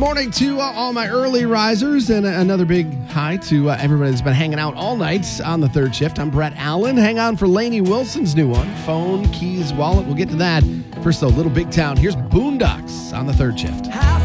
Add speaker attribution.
Speaker 1: morning to all my early risers, and another big hi to everybody that's been hanging out all night on the third shift. I'm Brett Allen. Hang on for Lainey Wilson's new one, Phone, Keys, Wallet. We'll get to that. First, though, Little Big Town. Here's Boondocks on the third shift.